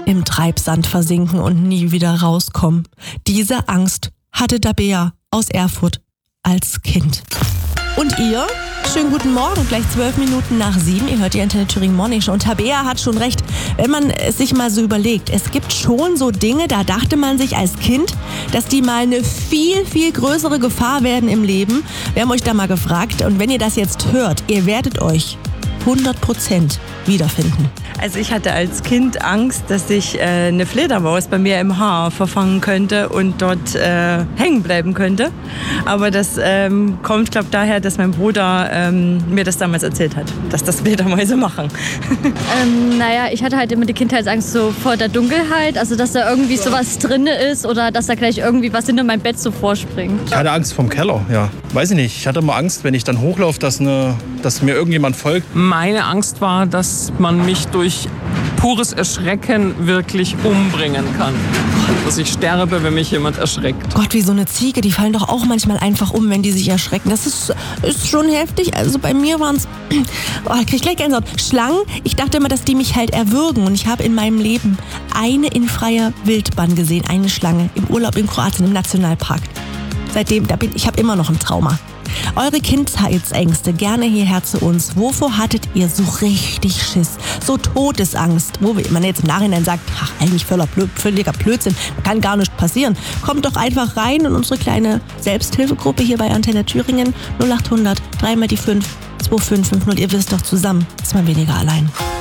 im Treibsand versinken und nie wieder rauskommen. Diese Angst hatte Tabea aus Erfurt als Kind. Und ihr? Schönen guten Morgen, gleich 7:12. Ihr hört die Antenne Thüringen Morning Show. Und Tabea hat schon recht, wenn man es sich mal so überlegt. Es gibt schon so Dinge, da dachte man sich als Kind, dass die mal eine viel, viel größere Gefahr werden im Leben. Wir haben euch da mal gefragt. Und wenn ihr das jetzt hört, ihr werdet euch 100% wiederfinden. Also ich hatte als Kind Angst, dass sich eine Fledermaus bei mir im Haar verfangen könnte und dort hängen bleiben könnte. Aber das kommt, glaube ich, daher, dass mein Bruder mir das damals erzählt hat, dass das Fledermäuse machen. Ich hatte halt immer die Kindheitsangst so vor der Dunkelheit, also dass da irgendwie sowas drin ist oder dass da gleich irgendwie was hinter mein Bett so vorspringt. Ich hatte Angst vom Keller, ja. Weiß ich nicht, ich hatte immer Angst, wenn ich dann hochlaufe, dass mir irgendjemand folgt. Meine Angst war, dass man mich durch pures Erschrecken wirklich umbringen kann. Dass ich sterbe, wenn mich jemand erschreckt. Gott, wie so eine Ziege, die fallen doch auch manchmal einfach um, wenn die sich erschrecken. Das ist schon heftig. Also bei mir waren es, ich krieg gleich Gänsehaut, Schlangen. Ich dachte immer, dass die mich halt erwürgen. Und ich habe in meinem Leben eine in freier Wildbahn gesehen, eine Schlange im Urlaub in Kroatien, im Nationalpark. Seitdem, ich habe immer noch ein Trauma. Eure Kindheitsängste gerne hierher zu uns. Wovor hattet ihr so richtig Schiss? So Todesangst, wo man jetzt im Nachhinein sagt, ach, eigentlich völliger Blödsinn, kann gar nichts passieren. Kommt doch einfach rein in unsere kleine Selbsthilfegruppe hier bei Antenne Thüringen 0800 3 mal die 5 2550. Ihr wisst doch, zusammen ist man weniger allein.